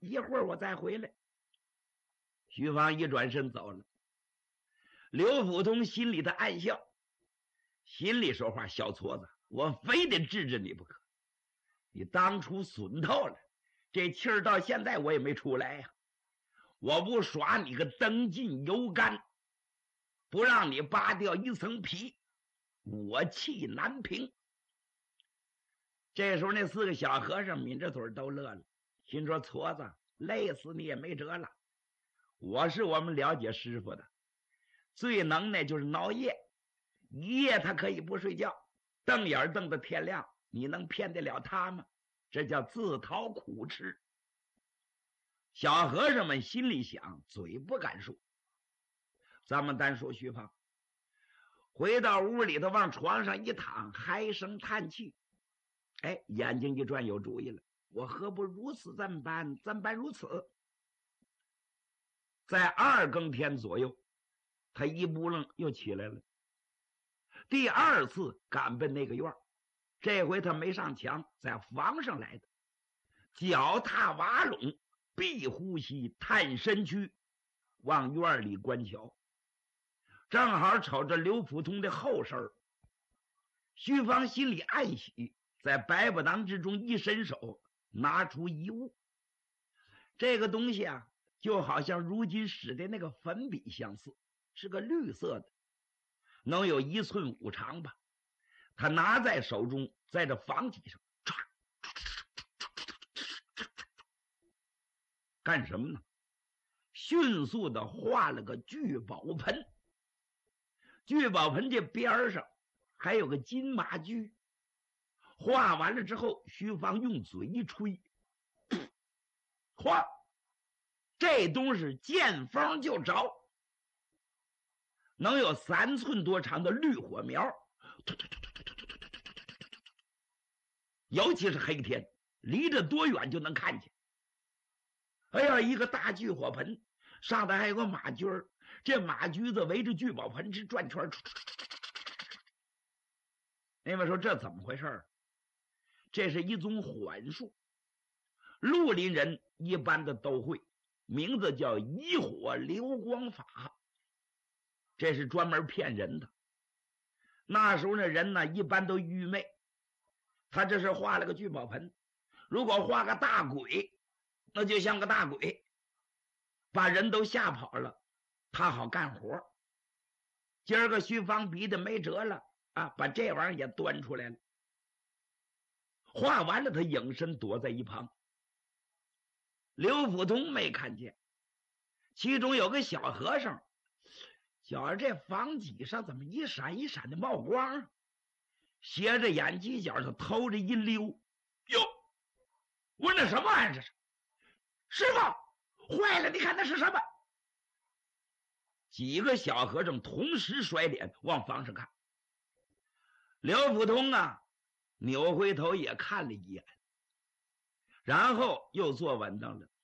一会儿我再回来。徐芳一转身走了。刘福通心里的暗笑，心里说话：小矬子，我非得治治你不可。你当初损透了，这气儿到现在我也没出来呀。我不耍你个灯尽油干，不让你扒掉一层皮，我气难平。这时候那4个小和尚抿着嘴都乐了，心说：矬子，累死你也没辙了。我是我们了解师傅的，最能耐就是熬夜，一夜他可以不睡觉，瞪眼瞪到天亮，你能骗得了他吗？这叫自讨苦吃。小和尚们心里想，嘴不敢说。咱们单说徐芳，回到屋里头，往床上一躺，唉声叹气。眼睛一转，有主意了。我何不如此这么办？怎般如此？在2更天左右，他一扑棱又起来了。第2次赶奔那个院，这回他没上墙，在房上来的，脚踏瓦垄，闭呼吸，探身躯，往院里观瞧。正好瞅着刘福通的后身。徐芳心里暗喜，在白不当之中一伸手，拿出一物。这个东西啊，就好像如今使的那个粉笔相似，是个绿色的，能有1寸5长吧。他拿在手中，在这房脊上干什么呢？迅速的画了个聚宝盆。聚宝盆这边上还有个金马驹。画完了之后，徐芳用嘴一吹，哗，这东西见风就着，能有3寸多长的绿火苗，尤其是黑天，离着多远就能看见。哎呀，一个大聚火盆，上头还有个马驹儿，这马驹子围着聚宝盆是转圈。那位说这怎么回事？这是一种缓术，绿林人一般的都会，名字叫以火流光法，这是专门骗人的。那时候那人呢，一般都愚昧，他这是画了个聚宝盆，如果画个大鬼，那就像个大鬼，把人都吓跑了，他好干活。今儿个徐芳逼得没辙了啊，把这玩意儿也端出来了。画完了，他隐身躲在一旁。刘福通没看见，其中有个小和尚，觉着这房脊上怎么一闪一闪的冒光，斜着眼犄角上偷着一溜，哟，我那什么玩意儿这是？师傅，坏了，你看那是什么？几个小和尚同时甩脸往房上看。刘福通啊，扭回头也看了一眼，然后又坐稳当了。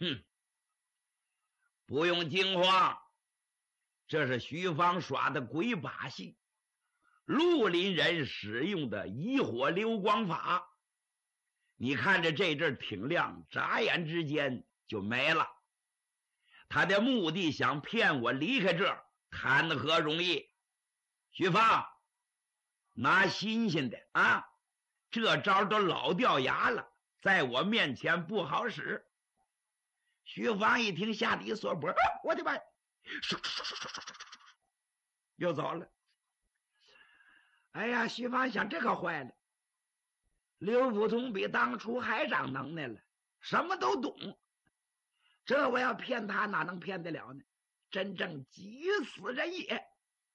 不用惊慌，这是徐芳耍的鬼把戏，绿林人使用的以火流光法。你看着这阵挺亮，眨眼之间就没了。他的目的想骗我离开这儿，谈何容易？徐芳，拿新鲜的啊！这招都老掉牙了，在我面前不好使。徐芳一听，吓得一缩脖，我的妈！又走了。哎呀，徐芳想，这可坏了。刘福通比当初还长能耐了，什么都懂。这我要骗他，哪能骗得了呢？真正急死人也。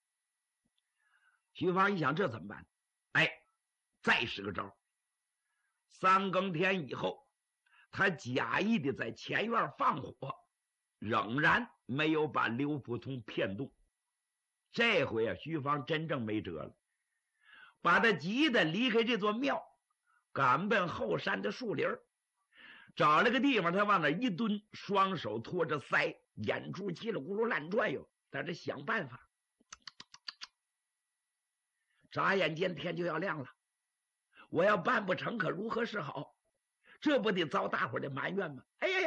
徐芳一想，这怎么办？再使个招。3更天以后，他假意的在前院放火，仍然没有把刘福通骗动。这回啊，徐芳真正没辙了，把他急得离开这座庙，赶奔后山的树林，找了个地方，他往那一蹲，双手托着腮，眼珠叽里咕噜乱转悠，在这想办法。眨眼间天就要亮了，我要办不成，可如何是好？这不得遭大伙的埋怨吗？哎呀，